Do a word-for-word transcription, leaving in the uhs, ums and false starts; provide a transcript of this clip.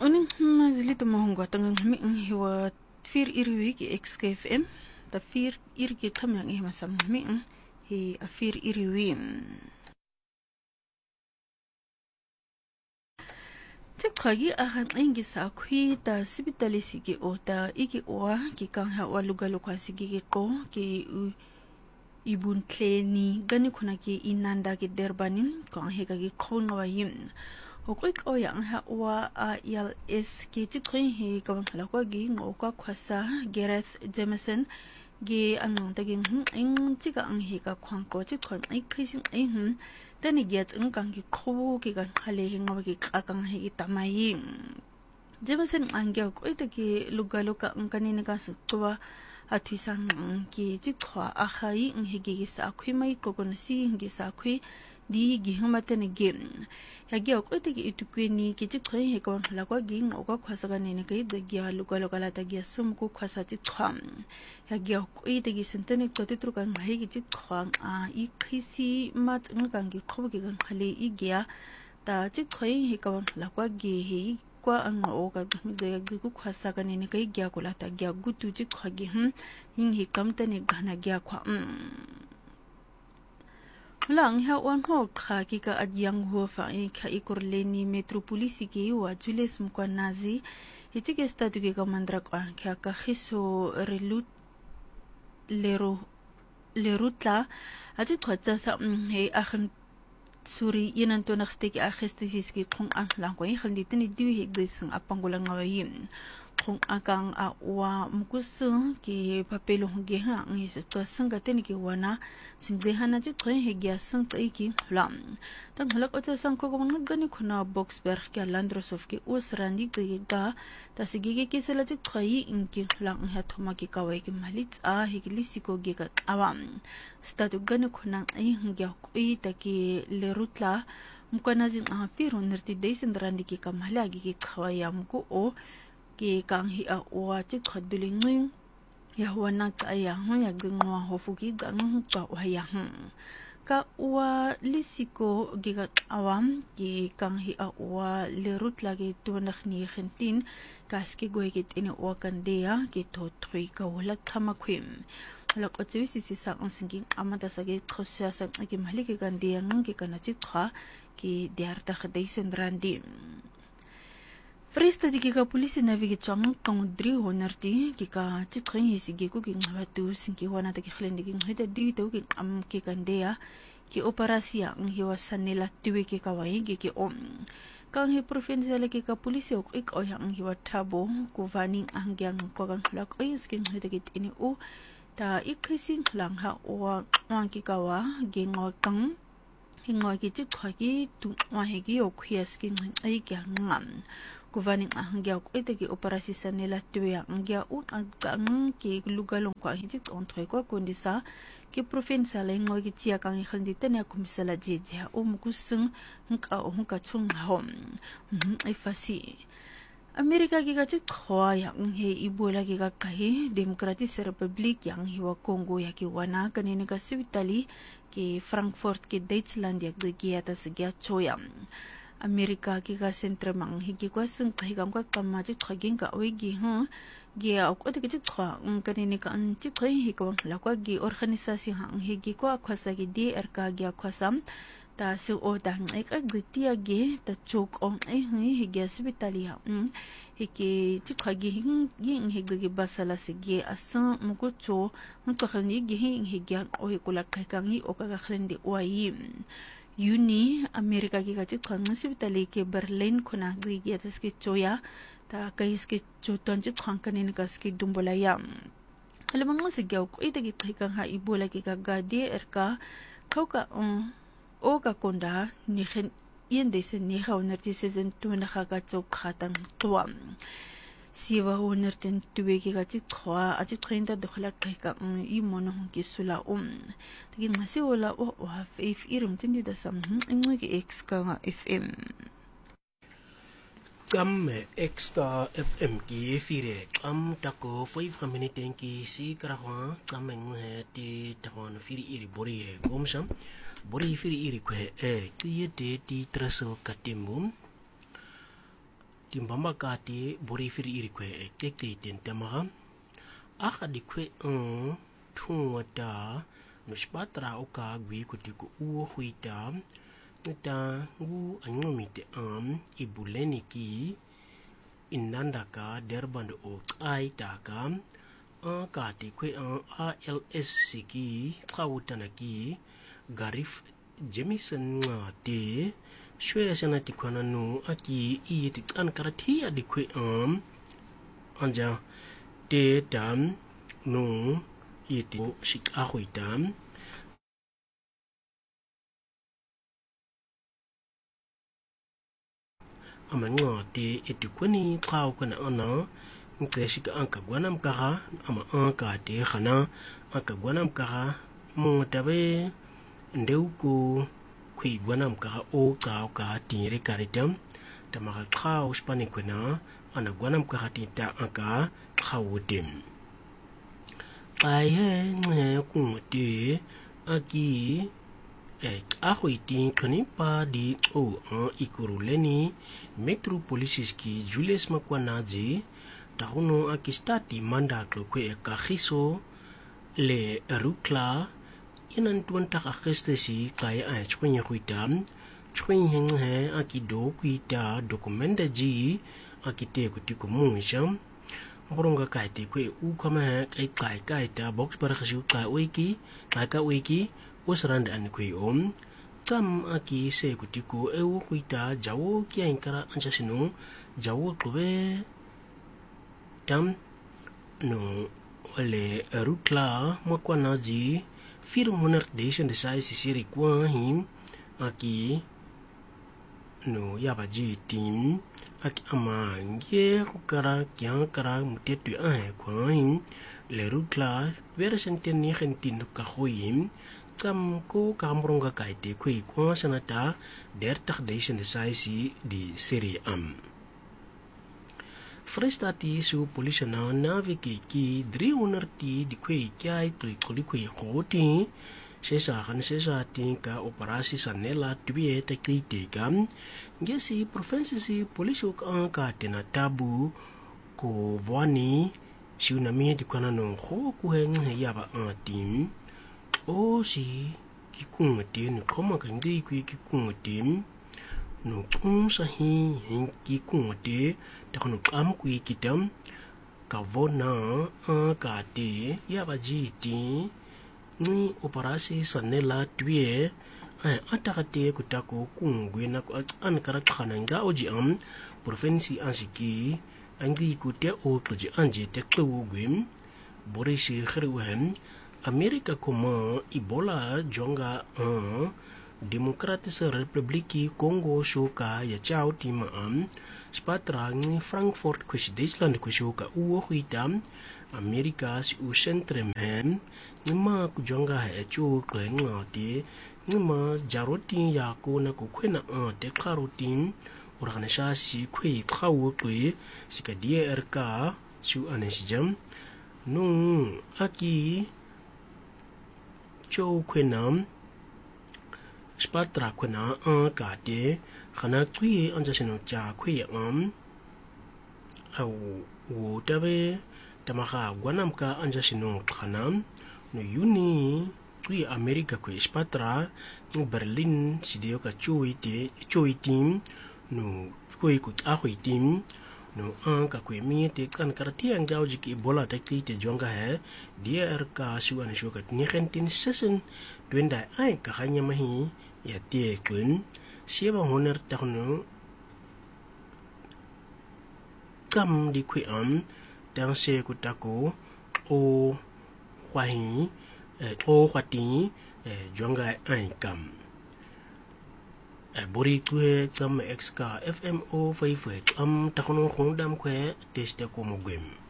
Uning mazilito mahungo tangang hami ang hiwa vier iri ki X K F M ta vier iri ki kami ang ihma sa hami ang hi a vier iri. Tikagi ahan ingi sa akwi ta sibitali sige o ta iki oa ki kang hawa lugalukwa sige ki ko ki ibun tleni gani kuna ki inanda ki derbanim ko ang hega ki ko nga wayim. Okoik o yang hawa a L S ki tikrin hi kawang halakwa gi ngoka kwasa Gareth Jameson gi anong taging ing tiga ang higa kwang ko tikon ay krising ay hum tani giat ang kang ki ko ki kan hale ngawa ki kakang hi tamayi Jameson ang gyaw ko ito ki lugaluka ang kanina ka sa tuwa at isang ki tikwa akhay ang higi sa ako'y may kokonasi higi sa ako'y di gihumata ni game yagi ako ito ki itukweni ki tikwa hi kawang halakwa gi ngoka kwasa kanina kay dagya lugaluka lata gya sumko kwasa tikwa yagi ako ito ki sentani ko titro kang mahi ki tikwa a ikisi mat ng kang ki kobo ki kang hali igya ta tikwa hi kawang halakwa gi hi kwa ang oga gmide ku khasa kanini kai gya kula ta gya gutu ji khagi hm hing hi kamta ni gana gya khwa lang ha wan ho kha ki ka adyang ho fa e kha ikurleni metropolisi ki wa jules mkwanazi itike statu ki ka mandra kwa kha ka khiso relut lero lerutla ati khotsa sa he akhan Suri yanan to naksteki akhestisis ki kung ang lang ko yung dito ni diwi higdis ang apanggulang ngayon kung akang awa mukuso ki papelo honggi ha ang isa to sanggatin ki wana singdehan na jit ko yung higya sang taiki lam tang halak o ta sang ko kung gani ko na Boxberg ki Landrosov ki usrandi ki da ta sigigi ki sila jit ko yung ki lang ha thuma ki kawai ki malit a higilisi ko gi ka awam statu gani ko nang ay hingya ko ita ki lerutla mukwanazin ang piro nirti daysin randi ki kamalagi ki kawayam ko o ki kang hi a wa ti khaduling nging ya wana ta ya hu ya gngwa hofu ki gang ka wa ya ka wa lisiko gi ga awam ki kang hi a wa lerut lagi tu nakh ni khentin kaski goy ki tini wa kandeya ki to thrui ka wala khama khwim lak otwi si si sa ang singing amata sa gi khosya sa ki maliki kandeya ng ki kana chi kha ki diarta khaday sendrandi Frista di kika polisi na vigi chang kong dri honarti kika chitring hisigi ko king hatu singki wana ta kikhlin di king hita dri to king am kikandea ki operasya ang hiwasan nila tuwi kika wai kiki om kang hi provincial kika polisi ok ik oy ang hiwa tabo kuvaning ang gyang kogang lak oy sking hita kit ini o ta ikising lang ha o ang kikawa gingo kang hingoy ki chitkhagi tu wa hegi ok hiasking ay gyang ngam Kuvaning ang gyaw ko ito ki operasi sa nila tuya ang gyaw ang ang ki lugalong ko ang hitik on troy ko kundi sa ki provincial ay ngoy ki tiya kang ikhandita niya kumisala jeje o mukuseng ngka o ngka chung hom ay fasi Amerika ki ka chik khwa yang he ibola ki ka kahi Democratic Republic yang hiwa Congo ya ki wana kanina ka sibitali ki Frankfurt ki Deutschland yak giya ta sigya choyam Amerika ki ka sentre mang higi kwa sung kahigang kwa kamaji khaging ka oigi ha gi ak ode ki khwa ang kanini ka an chi khoi hi ko lakwa gi organisasi ha ang higi ko akhwasa gi D R ka gi akhwasam ta su o ta ngai ka gitia gi ta chok ong ai hi higi hospitali ha higi chi khagi hing gi higi gi basala se gi asa muko cho hun ka khani gi hi higi o hi kula kai kang hi o ka khlendi wai Yuni Amerika ki ka chik khang sibitali ke Berlin khuna gi gi tas ki choya ta kai ski choton chik khang kanin ka ski dumbolaya alamang mo sigyaw ko ita gi kang ha ibola ki ka gadi erka khau ka o ka konda ni khen yende se ni ha onerti season two na kha ka chok khatang tuam siwa onerten tuwe ki ka chik khwa a chik khinda dokhla kai ka i mono ki sula um tagi ngasi wala o wa if irum tindi da sam ingwe ki x ka F M Kam extra F M ki fire kam tako five minute ki si karawa kam ngwe ti takon firi iri bori e gomsam bori firi iri kwe e ki yete ti traso katimum timbamba kati bori firi iri kwe e keke tentamaga aka di kwe un tungwata no spatra oka gwi kutiku uo huita nita ngu anyomite am ibuleni ki inandaka derband o ai taka an kati kwe an A L S siki kawutana ki Garif Jamison te shwe sana tikwana no aki i tik an karatia di kwe am anja te tam no yeti shik ahuitam amanga te etukwani kau kana ana ngte shika anka gwanam kaha ama anka te khana anka gwanam kaha mo tabe ndeuko kwi gwanam kaha o kau ka tire karitam tamaka kau spani kwena ana gwanam kaha tinta anka khawutim ai he nge kumute aki e ahuiti kani pa di o an ikuruleni metropolisis ki Julius Makwanaji tahuno aki stati manda kwe e kahiso le rukla inan tuanta kakestesi kaya ay chwenye huitam chwenye nge aki do kuita dokumenta ji aki te kutiko muisham Boronga kaite kwe u kama kai kai kai ta box para khashu kai wiki kai ka wiki usrand an kwe om tam aki se kutiko e u kuita jawo kia inkara ancha sinu jawo klube tam no ole rukla Makwanaji fir moner dation de sai sisiri kwa him aki no yabaji tim ak amangie kukara kyang kara mutetu ahe kwain le rukla vera senteni gentin ka khoyim tam ko kamronga kaite khui kwa sanata dertig duisend saisi di serie am Frestati su polisie na naviki ki driehonderd ti di khui kyai tui kuli khui khoti Sesa kan sesa tingka operasi sanela tuye te kite kam ngesi provinsi si polisi ok angka tena tabu ko vani siunami di kana no ho ku heng ya ba atim o si ki kung tin koma kan gi ki ki kung tin no kung sa hi hen ki kung te ta kono kam ku kitam ka vona angka te ya ba ji ti ni operasi sanela tuye ai atakate kutako kungwe na an karakana nga oji am provinsi ansiki angi kute o toji anje te klugwim borisi khruhem Amerika koma Ebola jonga a Democratic Republic Congo shoka ya chao tima am spatrang Frankfurt kus Deutschland kushoka uo huitam Amerika si u centrum hem nima kujonga he chu kwenga te nima jaroti ya ko na ku kwena a te karotin organisha si kwe khawo kwe sika D R K su anesjam no aki cho kwenam spatra kwena a ka te khana kwe anja sino cha kwe am au wo tabe tamaka gwanamka anja sino khanam no yuni kwi Amerika kwe spatra Berlin sidio ka chui te chui tim no kwe ku ahui tim no anka kwe mi te kan karati ang jauji ki Ebola te ki te jonga he D R K su an shu ka nineteen sesen twenda ai ka hanya mahi ya te kun siaba honer ta no kam di kwe am dang se ku tako o Wahi o Wati jonga ai kam bori kwe kam X K F M O five am takono khondam kwe teste ko mo gwem